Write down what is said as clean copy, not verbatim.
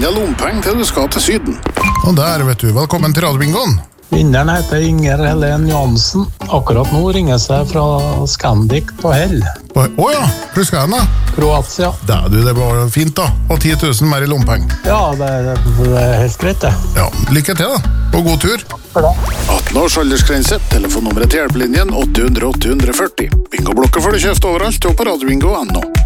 enda lompeng til du skal til Syden. Og der, vet du. Velkommen til Radiobingoen. Vinneren heter Inger Helen Johansen. Akkurat nå ringer jeg fra Scandic på Hell. Åja, hvor skal jeg da? Kroatia. Det var fint da. Og 10 000 mer i lompeng. Ja, det er helt greit det. Ja, lykke til da. Og god tur. For det. 18 års aldersgrense, telefonnummeret til hjelpelinjen 800 840. Bingo-blokker får du kjøpt overalt og på radiobingo.no.